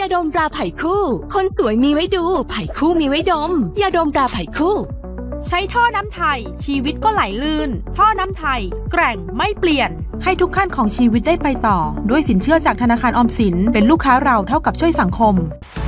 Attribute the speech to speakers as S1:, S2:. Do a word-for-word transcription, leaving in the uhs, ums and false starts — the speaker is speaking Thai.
S1: าดมตราไผ่คู่คนสวยมีไว้ดูไผ่คู่มีไว้ดมยาดมตราไผ่คู่
S2: ใช้ท่อน้ำไทยชีวิตก็ไหลลื่นท่อน้ำไทยแกร่งไม่เปลี่ยนให้ทุกขั้นของชีวิตได้ไปต่อด้วยสินเชื่อจากธนาคารออมสินเป็นลูกค้าเราเท่ากับช่วยสังคม